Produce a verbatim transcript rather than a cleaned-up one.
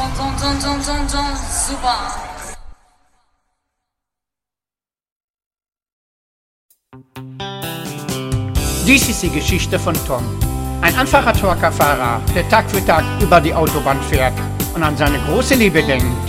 Ton, ton, ton, ton, ton, super. Dies ist die Geschichte von Tom. Ein einfacher Truckerfahrer, der Tag für Tag über die Autobahn fährt und an seine große Liebe denkt.